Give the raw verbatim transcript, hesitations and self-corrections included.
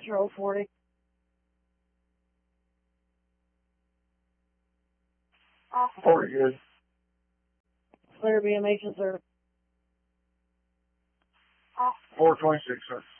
Temperature oh forty. forty good. Clear B M H, sir. four twenty-six, sir.